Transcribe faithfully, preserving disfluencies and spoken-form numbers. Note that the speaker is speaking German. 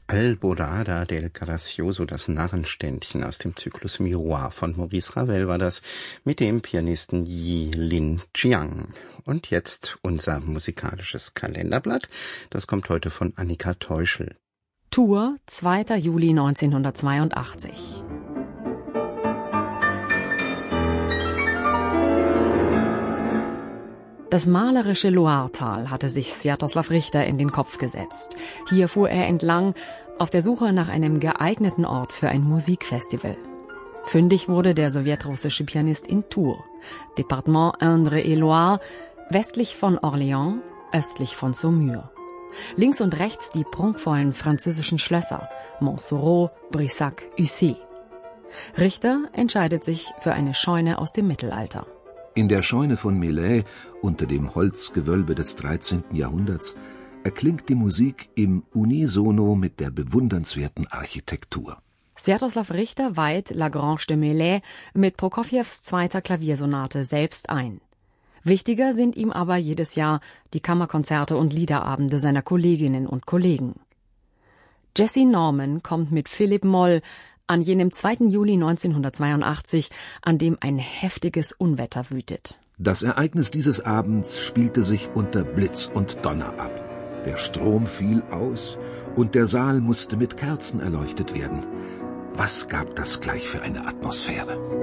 Alborada del Gracioso, das Narrenständchen aus dem Zyklus Miroir von Maurice Ravel war das mit dem Pianisten Yi Lin Jiang. Und jetzt unser musikalisches Kalenderblatt. Das kommt heute von Annika Teuschel. Tours, zweiter Juli neunzehnhundertzweiundachtzig. Das malerische Loiretal hatte sich Swiatoslav Richter in den Kopf gesetzt. Hier fuhr er entlang, auf der Suche nach einem geeigneten Ort für ein Musikfestival. Fündig wurde der sowjetrussische Pianist in Tours, Departement Indre-et-Loire, westlich von Orléans, östlich von Saumur. Links und rechts die prunkvollen französischen Schlösser Montsoreau, Brissac, Ussé. Richter entscheidet sich für eine Scheune aus dem Mittelalter. In der Scheune von Melay, unter dem Holzgewölbe des dreizehnten Jahrhunderts, erklingt die Musik im Unisono mit der bewundernswerten Architektur. Swiatoslav Richter weiht La Grange de Melay mit Prokofjews zweiter Klaviersonate selbst ein. Wichtiger sind ihm aber jedes Jahr die Kammerkonzerte und Liederabende seiner Kolleginnen und Kollegen. Jessye Norman kommt mit Philipp Moll an jenem zweiten Juli neunzehnhundertzweiundachtzig, an dem ein heftiges Unwetter wütet. Das Ereignis dieses Abends spielte sich unter Blitz und Donner ab. Der Strom fiel aus und der Saal musste mit Kerzen erleuchtet werden. Was gab das gleich für eine Atmosphäre?